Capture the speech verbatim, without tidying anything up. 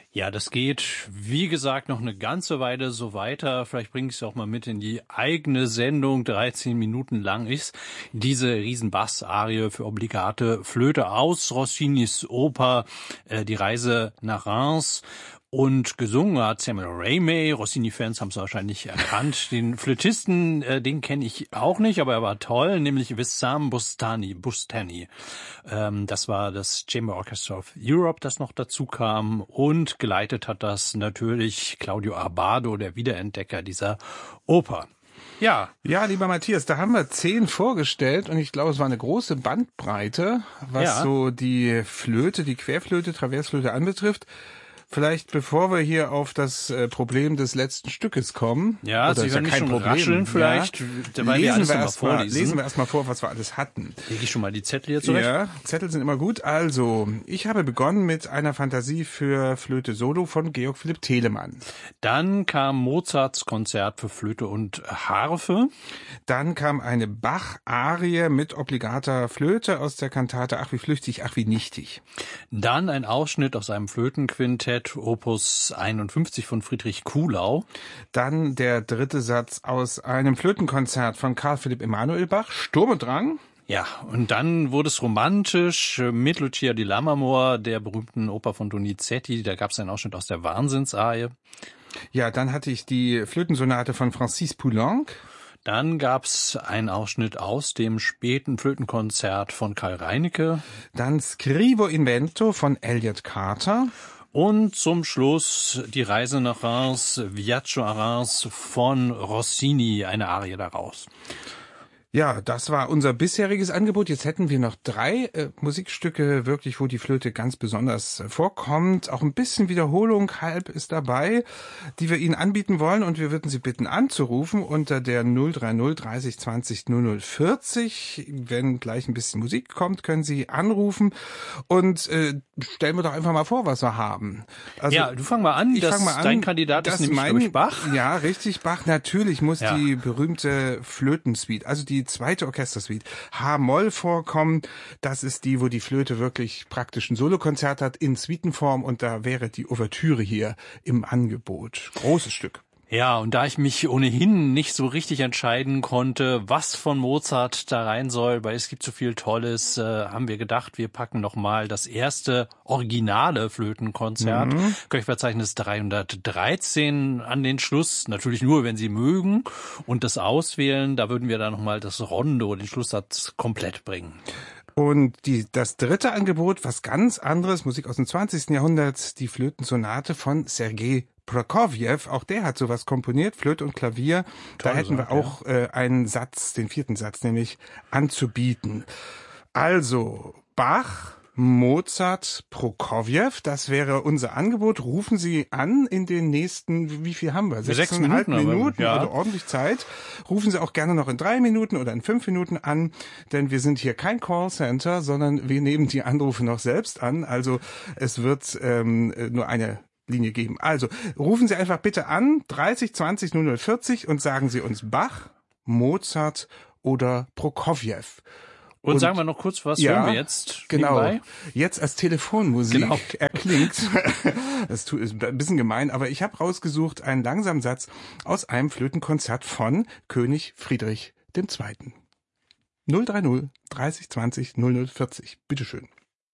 Ja, das geht, wie gesagt, noch eine ganze Weile so weiter. Vielleicht bringe ich es auch mal mit in die eigene Sendung. dreizehn Minuten lang ist diese Riesenbass-Arie für obligate Flöte aus Rossinis Oper äh, Die Reise nach Reims. Und gesungen hat Samuel Ramey. Rossini-Fans haben es wahrscheinlich erkannt. Den Flötisten, äh, den kenne ich auch nicht, aber er war toll, nämlich Wissam Bustani. Bustani. Ähm, das war das Chamber Orchestra of Europe, das noch dazu kam. Und geleitet hat das natürlich Claudio Abbado, der Wiederentdecker dieser Oper. Ja. Ja, lieber Matthias, da haben wir zehn vorgestellt und ich glaube, es war eine große Bandbreite, was Ja. so die Flöte, die Querflöte, Traversflöte anbetrifft. Vielleicht, bevor wir hier auf das äh, Problem des letzten Stückes kommen. Ja, Sie hören mich schon rascheln vielleicht, ja, weil wir lesen alles wir nochmal erst mal, vorlesen. lesen wir erstmal vor, was wir alles hatten. Lege ich schon mal die Zettel hier zurecht? Ja, Zettel sind immer gut. Also, ich habe begonnen mit einer Fantasie für Flöte Solo von Georg Philipp Telemann. Dann kam Mozarts Konzert für Flöte und Harfe. Dann kam eine Bach-Arie mit obligater Flöte aus der Kantate Ach wie flüchtig, ach wie nichtig. Dann ein Ausschnitt aus einem Flötenquintett, Opus einundfünfzig von Friedrich Kuhlau. Dann der dritte Satz aus einem Flötenkonzert von Karl Philipp Emanuel Bach, Sturm und Drang. Ja, und dann wurde es romantisch mit Lucia di Lammermoor, der berühmten Oper von Donizetti. Da gab es einen Ausschnitt aus der Wahnsinnsarie. Ja, dann hatte ich die Flötensonate von Francis Poulenc. Dann gab's einen Ausschnitt aus dem späten Flötenkonzert von Karl Reinecke. Dann Scrivo Invento von Elliott Carter. Und zum Schluss die Reise nach Reims, Viaggio a Reims von Rossini, eine Arie daraus. Ja, das war unser bisheriges Angebot. Jetzt hätten wir noch drei äh, Musikstücke, wirklich, wo die Flöte ganz besonders äh, vorkommt. Auch ein bisschen Wiederholung, halb ist dabei, die wir Ihnen anbieten wollen. Und wir würden Sie bitten anzurufen unter der null drei null dreißig zwanzig null null vierzig. Wenn gleich ein bisschen Musik kommt, können Sie anrufen. Und äh, stellen wir doch einfach mal vor, was wir haben. Also, ja, du fang mal an. Ich das, fang mal an. Dein Kandidat das ist nämlich, mein, glaube ich, Bach. Ja, richtig, Bach. Natürlich muss ja. die berühmte Flötensuite, also die zweite Orchestersuite, H-Moll vorkommen. Das ist die, wo die Flöte wirklich praktisch ein Solokonzert hat in Suitenform und da wäre die Ouvertüre hier im Angebot. Großes Stück. Ja, und da ich mich ohnehin nicht so richtig entscheiden konnte, was von Mozart da rein soll, weil es gibt so viel Tolles, äh, haben wir gedacht, wir packen nochmal das erste originale Flötenkonzert, Mhm. Köchverzeichnis dreihundertdreizehn an den Schluss, natürlich nur, wenn Sie mögen, und das auswählen, da würden wir dann nochmal das Rondo, den Schlusssatz, komplett bringen. Und die, das dritte Angebot, was ganz anderes, Musik aus dem zwanzigsten Jahrhundert, die Flötensonate von Sergei Prokofjew, auch der hat sowas komponiert, Flöte und Klavier. Toll, da hätten wir ja. auch äh, einen Satz, den vierten Satz nämlich, anzubieten. Also, Bach, Mozart, Prokofjew, das wäre unser Angebot. Rufen Sie an in den nächsten, wie viel haben wir? Sechs Sechseinhalb Minuten, Minuten, ja. also ordentlich Zeit. Rufen Sie auch gerne noch in drei Minuten oder in fünf Minuten an, denn wir sind hier kein Callcenter, sondern wir nehmen die Anrufe noch selbst an. Also es wird ähm, nur eine Linie geben. Also rufen Sie einfach bitte an, dreißig zwanzig null null vierzig und sagen Sie uns Bach, Mozart oder Prokofjew. Und, Und sagen wir noch kurz, was ja, hören wir jetzt? Genau. Nebenbei? Jetzt als Telefonmusik Genau. erklingt. Das tut- ist ein bisschen gemein, aber ich habe rausgesucht einen langsamen Satz aus einem Flötenkonzert von König Friedrich der Zweite. null drei null dreißig zwanzig null null vierzig. Bitteschön.